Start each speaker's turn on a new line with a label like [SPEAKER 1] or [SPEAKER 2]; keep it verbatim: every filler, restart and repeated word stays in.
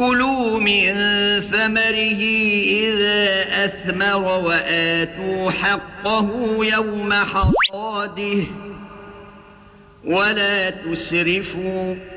[SPEAKER 1] كلوا من ثمره إذا أثمر وآتوا حقه يوم حصاده ولا تسرفوا